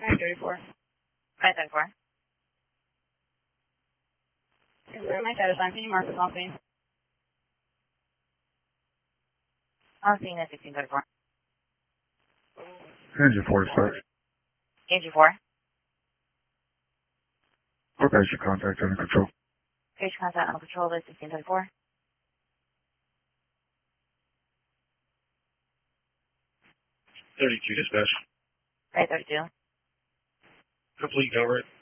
934. 534. My status line, can you mark this on scene? On scene at 1634. Engine 46. Engine 4. Okay, your contact under control. Page contact under control is 1634. 32 dispatch. 532. Complete, over it.